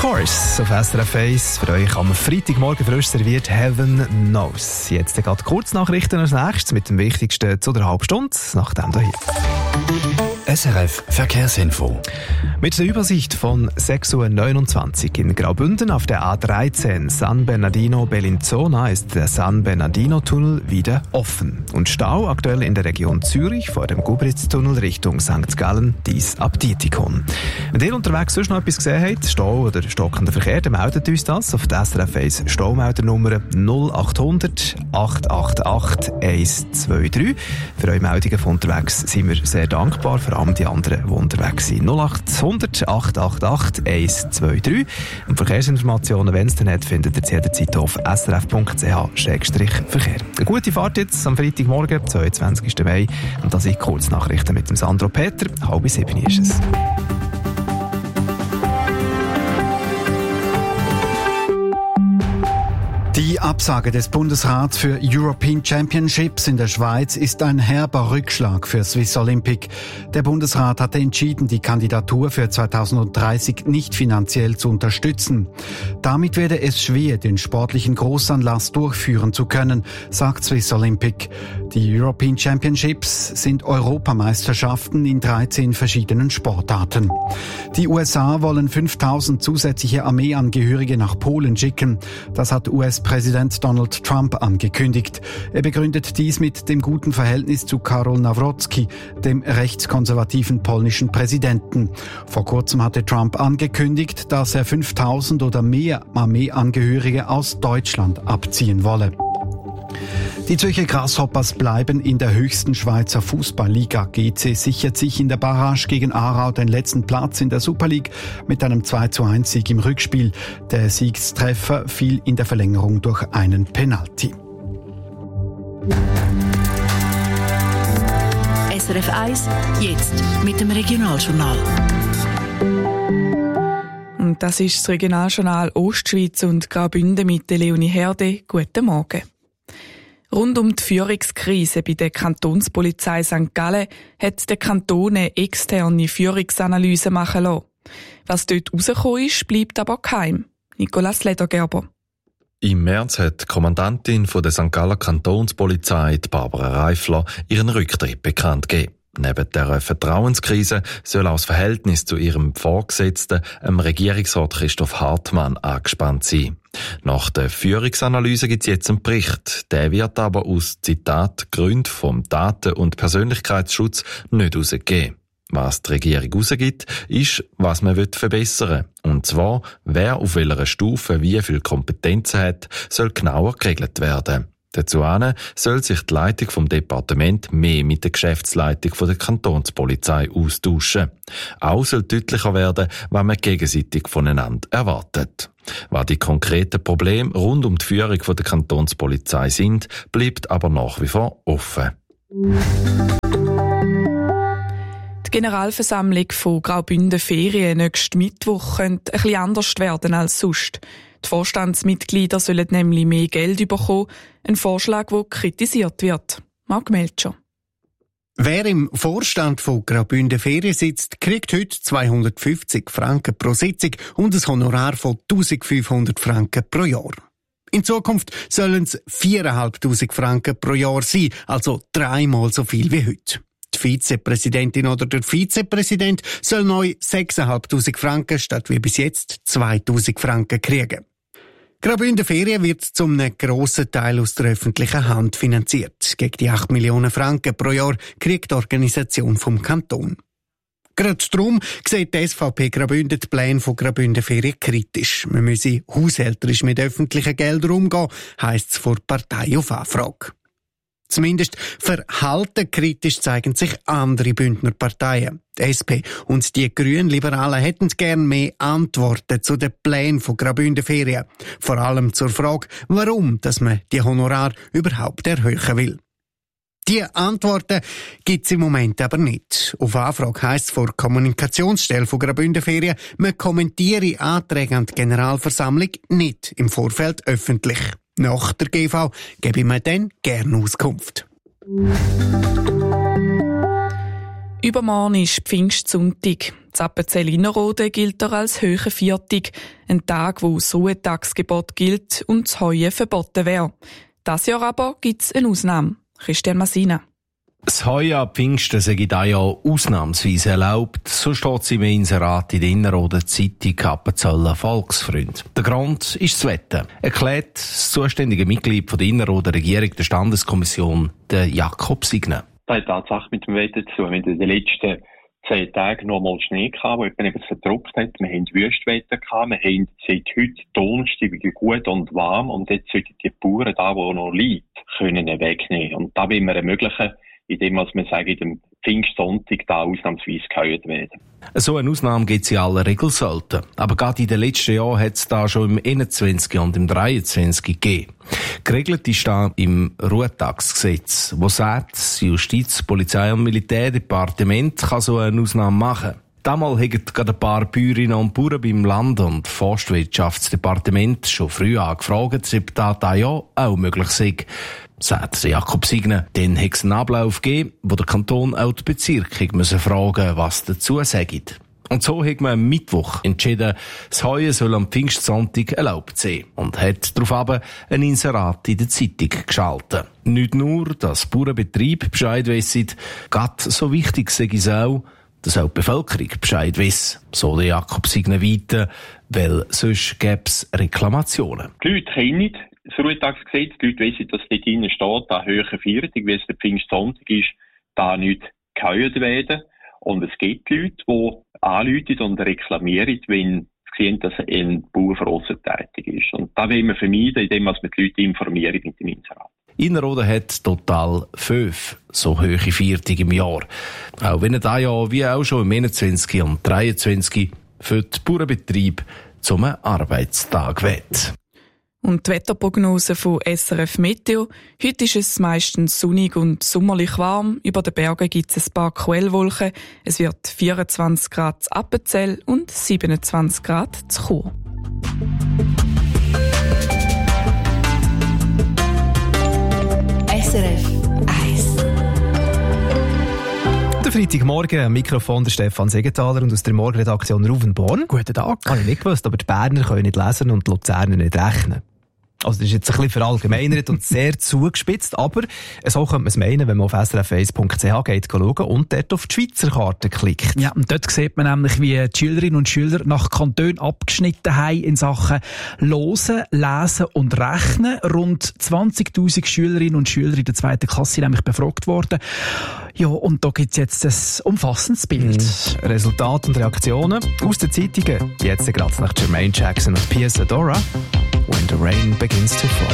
Course auf SRF 1. Für euch am Freitagmorgen frisch serviert Heaven Knows. Jetzt gerade Kurznachrichten als nächstes mit dem Wichtigsten zu der Halbstunde nach dem hier. SRF Verkehrsinfo. Mit der Übersicht von 6:29 Uhr in Graubünden auf der A13 San Bernardino-Bellinzona ist der San Bernardino-Tunnel wieder offen. Und Stau aktuell in der Region Zürich vor dem Gubritz-Tunnel Richtung St. Gallen, dies ab Dietikon. Wenn ihr unterwegs sonst noch etwas gesehen habt, Stau oder stockender Verkehr, dann meldet uns das auf der SRF 1 Staumeldernummer 0800 888 123. Für eure Meldungen von unterwegs sind wir sehr dankbar, vor allem die anderen, die unterwegs sind. 0800 888 123. Und Verkehrsinformationen, wenn es denn hat, findet ihr jederzeit auf srf.ch/Verkehr. Eine gute Fahrt jetzt am Freitagmorgen, 22. Mai. Und das sind Kurznachrichten mit dem Sandro Peter. 6:30 ist es. Die Absage des Bundesrats für European Championships in der Schweiz ist ein herber Rückschlag für Swiss Olympic. Der Bundesrat hatte entschieden, die Kandidatur für 2030 nicht finanziell zu unterstützen. Damit werde es schwer, den sportlichen Großanlass durchführen zu können, sagt Swiss Olympic. Die European Championships sind Europameisterschaften in 13 verschiedenen Sportarten. Die USA wollen 5.000 zusätzliche Armeeangehörige nach Polen schicken. Das hat US-Präsident Donald Trump angekündigt. Er begründet dies mit dem guten Verhältnis zu Karol Nawrocki, dem rechtskonservativen polnischen Präsidenten. Vor kurzem hatte Trump angekündigt, dass er 5.000 oder mehr Armeeangehörige aus Deutschland abziehen wolle. Die Zürcher Grasshoppers bleiben in der höchsten Schweizer Fußballliga. GC sichert sich in der Barrage gegen Aarau den letzten Platz in der Super League mit einem 2:1-Sieg im Rückspiel. Der Siegstreffer fiel in der Verlängerung durch einen Penalty. SRF 1, jetzt mit dem Regionaljournal. Und das ist das Regionaljournal Ostschweiz und Graubünden mit Leonie Herde. Guten Morgen. Rund um die Führungskrise bei der Kantonspolizei St. Gallen hat der Kanton eine externe Führungsanalyse machen lassen. Was dort rausgekommen ist, bleibt aber geheim. Nicolas Ledergerber. Im März hat die Kommandantin von der St. Galler Kantonspolizei, Barbara Reifler, ihren Rücktritt bekannt gegeben. Neben der Vertrauenskrise soll auch das Verhältnis zu ihrem Vorgesetzten, dem Regierungsrat Christoph Hartmann, angespannt sein. Nach der Führungsanalyse gibt es jetzt einen Bericht. Der wird aber aus Zitat Gründen vom Daten- und Persönlichkeitsschutz nicht rausgegeben. Was die Regierung rausgibt, ist, was man verbessern will. Und zwar, wer auf welcher Stufe wie viel Kompetenzen hat, soll genauer geregelt werden. Dazu soll sich die Leitung vom Departement mehr mit der Geschäftsleitung von der Kantonspolizei austauschen. Auch soll deutlicher werden, was man gegenseitig voneinander erwartet. Was die konkreten Probleme rund um die Führung von der Kantonspolizei sind, bleibt aber nach wie vor offen. Die Generalversammlung von Graubünden Ferien nächsten Mittwoch könnte ein bisschen anders werden als sonst. Die Vorstandsmitglieder sollen nämlich mehr Geld bekommen, ein Vorschlag, der kritisiert wird. Marc Melcher. Wer im Vorstand von Graubünden Ferien sitzt, kriegt heute 250 Franken pro Sitzung und ein Honorar von 1.500 Franken pro Jahr. In Zukunft sollen es 4'500 Franken pro Jahr sein, also 3-mal so viel wie heute. Die Vizepräsidentin oder der Vizepräsident soll neu 6'500 Franken statt wie bis jetzt 2'000 Franken kriegen. Graubünden Ferien wird zum grossen Teil aus der öffentlichen Hand finanziert. Gegen die 8 Millionen Franken pro Jahr kriegt die Organisation vom Kanton. Gerade darum sieht die SVP Graubünden die Pläne von Graubünden Ferien kritisch. Man müsse haushälterisch mit öffentlichen Geldern umgehen, heisst es vor der Partei auf Anfrage. Zumindest verhaltenkritisch zeigen sich andere Bündner Parteien. Die SP und die Grünliberalen hätten gern mehr Antworten zu den Plänen von Graubünden Ferien. Vor allem zur Frage, warum dass man die Honorar überhaupt erhöhen will. Die Antworten gibt es im Moment aber nicht. Auf Anfrage heisst es vor der Kommunikationsstelle von Graubünden Ferien, man kommentiere Anträge an die Generalversammlung nicht im Vorfeld öffentlich. Nach der GV gebe ich mir dann gerne Auskunft. Übermorgen ist Pfingstsonntag. Das Appenzell Innerrhoden gilt er als hoher Viertag, ein Tag, wo das Ruhetagsgebot gilt und das Heuen verboten wäre. Dieses Jahr aber gibt es eine Ausnahme. Christian Massina. Das Heuen an Pfingsten sei dieses Jahr ausnahmsweise erlaubt. So steht es im Inserat in der Innerrhoden Zeitung Appenzeller Volksfreund. Der Grund ist das Wetter, erklärt das zuständige Mitglied der Innerrhoden Regierung der Standeskommission, der Jakob Signer. Das hat tatsächlich mit dem Wetter zu tun. Wir hatten in den letzten 10 Tagen noch mal Schnee gehabt, wo eben verdruckt hat. Wir haben Wüstwetter gehabt. Wir haben seit heute Donnerstag gut und warm. Und jetzt sollten die Bauern da, wo noch liegt, können wegnehmen. Und da wollen wir ermöglichen, indem wir sagen, in dem Pfingstsonntag da ausnahmsweise gehört werden. So eine Ausnahme gibt es in aller Regel selten. Aber gerade in den letzten Jahren hat es da schon im 21. und im 23. gegeben. Geregelt ist da im Ruhetagsgesetz, wo sagt, das Justiz-, Polizei- und Militärdepartement kann so eine Ausnahme machen. Damals haben gerade ein paar Bäuerinnen und Bauern beim Land- und Forstwirtschaftsdepartement schon früh angefragt, ob das ja auch möglich sei. Sagt Jakob Signer. Dann hat es einen Ablauf gegeben, wo der Kanton auch die Bezirke fragen, was dazu sagt. Und so hat man am Mittwoch entschieden, das Heuen soll am Pfingstsonntag erlaubt sein und hat daraufhin ein Inserat in der Zeitung geschaltet. Nicht nur, dass Bauernbetriebe Bescheid wissen, gerade so wichtig sei es auch, dass auch die Bevölkerung Bescheid weiss, so der Jakob Signer weiter, weil sonst gäbe es Reklamationen. Die Leute kennen das Ruhetagsgesetz, die Leute wissen, dass dort drinnen steht, da höhere Viertag, wie es der Pfingstsonntag ist, da nicht gehört werden. Und es gibt Leute, die anrufen und reklamieren, wenn sie sehen, dass ein Bauer draussen tätig ist. Und da wollen wir vermeiden, indem wir die Leute informieren mit dem Inserat. Innerrhoden hat total 5 so hohe Viertage im Jahr. Auch wenn er da ja wie auch schon im 21. und 23. für die Bauernbetriebe zum Arbeitstag wird. Und die Wetterprognose von SRF Meteo. Heute ist es meistens sonnig und sommerlich warm. Über den Bergen gibt es ein paar Quellwolken. Es wird 24 Grad zu Appenzell und 27 Grad zu Chur. SRF 1. Der Freitagmorgen, am Mikrofon der Stefan Segenthaler und aus der Morgenredaktion Ruven Born. Guten Tag. Habe ich nicht gewusst, aber die Berner können nicht lesen und die Luzerner nicht rechnen. Also das ist jetzt ein bisschen verallgemeinert und sehr zugespitzt, aber so könnte man es meinen, wenn man auf srf1.ch geht schauen und dort auf die Schweizer Karte klickt. Ja, und dort sieht man nämlich, wie die Schülerinnen und Schüler nach Kantonen abgeschnitten haben in Sachen Hören, Lesen und Rechnen. Rund 20'000 Schülerinnen und Schüler in der 2. Klasse sind nämlich befragt worden. Ja, und da gibt es jetzt ein umfassendes Bild. Resultate und Reaktionen aus den Zeitungen. Jetzt gerade nach Jermaine Jackson und Pia Zadora. When the rain begins to fall.